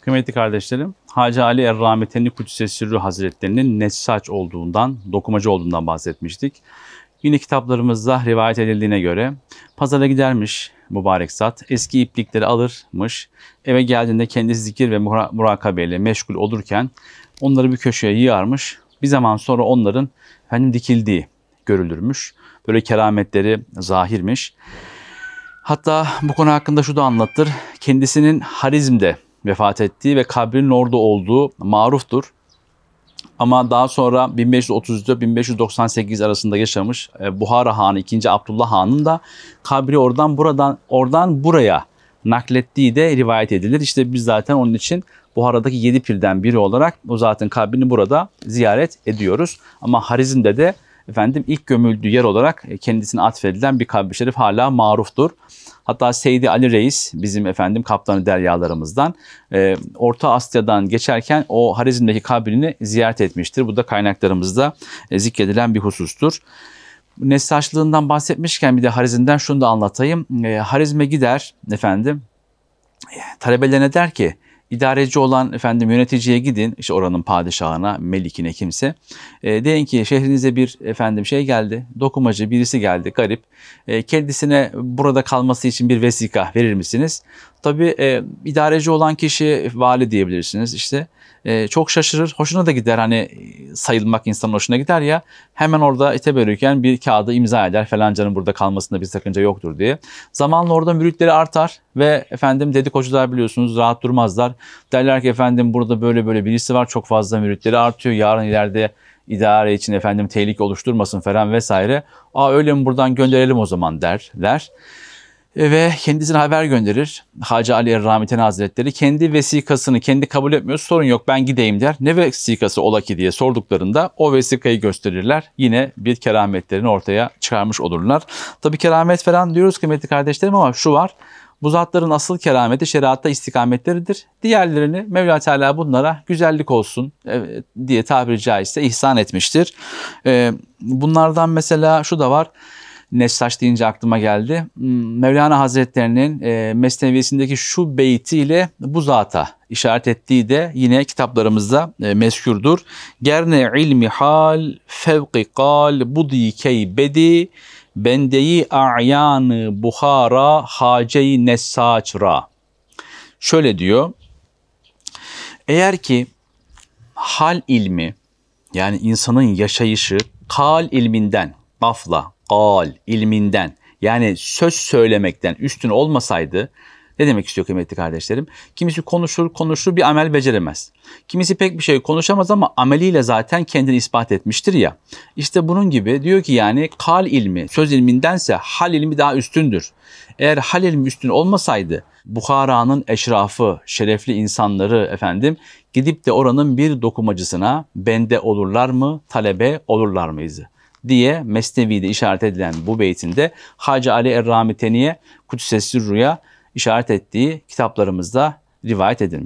Kıymetli kardeşlerim, Hacı Ali Er-Rahmeteni Kudüs'e Sirru Hazretlerinin Nessaç olduğundan, dokumacı olduğundan bahsetmiştik. Yine kitaplarımızda rivayet edildiğine göre pazara gidermiş mübarek zat, eski iplikleri alırmış, eve geldiğinde kendisi zikir ve murakabeyle meşgul olurken onları bir köşeye yığarmış. Bir zaman sonra onların dikildiği görülürmüş. Böyle kerametleri zahirmiş. Hatta bu konu hakkında şu da anlatır. Kendisinin Harizm'de vefat ettiği ve kabrinin orada olduğu maruftur. Ama daha sonra 1534-1598 arasında yaşamış Buhara Hanı 2. Abdullah Han'ın da kabri oradan buraya naklettiği de rivayet edilir. İşte biz zaten onun için Buhara'daki 7 pirden biri olarak o zatın kabrini burada ziyaret ediyoruz. Ama Harizm'de de ilk gömüldüğü yer olarak kendisine atfedilen bir kabri şerif hala maruftur. Hatta Seydi Ali Reis bizim kaptanı deryalarımızdan Orta Asya'dan geçerken o Harizm'deki kabrini ziyaret etmiştir. Bu da kaynaklarımızda zikredilen bir husustur. Nessaçlığından bahsetmişken bir de Harizm'den şunu da anlatayım. Harizm'e gider talebelerine der ki İdareci olan yöneticiye gidin, işte oranın padişahına, melikine kimse. Deyin ki şehrinize bir şey geldi, dokumacı birisi geldi, garip. Kendisine burada kalması için bir vesika verir misiniz? Tabii idareci olan kişi vali diyebilirsiniz işte. Çok şaşırır, hoşuna da gider sayılmak insanın hoşuna gider ya. Hemen orada teberrüken bir kağıdı imza eder falancanın burada kalmasında bir sakınca yoktur diye. Zamanla orada müritleri artar ve dedikocular biliyorsunuz rahat durmazlar. Derler ki burada böyle birisi var, çok fazla müritleri artıyor. Yarın ileride idare için tehlike oluşturmasın falan vesaire. Öyle mi, buradan gönderelim o zaman derler. Ve kendisine haber gönderir. Hacı Ali Er-Rahmeteni Hazretleri kendi vesikasını kendi kabul etmiyor. Sorun yok, ben gideyim der. Ne vesikası ola ki diye sorduklarında o vesikayı gösterirler. Yine bir kerametlerini ortaya çıkarmış olurlar. Tabii keramet falan diyoruz kıymetli kardeşlerim ama şu var. Bu zatların asıl kerameti şeriatta istikametleridir. Diğerlerini Mevla Teala bunlara güzellik olsun diye tabiri caizse ihsan etmiştir. Bunlardan mesela şu da var. Nessaç deyince aklıma geldi. Mevlana Hazretlerinin Mesnevisindeki şu beytiyle bu zata işaret ettiği de yine kitaplarımızda mezkurdur. Gerne ilmi hal fevki kal budi keybedi bendeyi a'yanı Buhara haceyi nessaçra. Şöyle diyor. Eğer ki hal ilmi yani insanın yaşayışı kal ilminden gafla ilminden yani söz söylemekten üstün olmasaydı ne demek istiyor kıymetli kardeşlerim? Kimisi konuşur bir amel beceremez. Kimisi pek bir şey konuşamaz ama ameliyle zaten kendini ispat etmiştir ya. İşte bunun gibi diyor ki kal ilmi söz ilmindense hal ilmi daha üstündür. Eğer hal ilmi üstün olmasaydı Buhara'nın eşrafı, şerefli insanları gidip de oranın bir dokumacısına bende olurlar mı, talebe olurlar mıydı diye Mesnevi'de işaret edilen bu beytinde Hacı Ali Er-Rahmeteni'ye Kudüs'e Sirru'ya işaret ettiği kitaplarımızda rivayet edilmiş.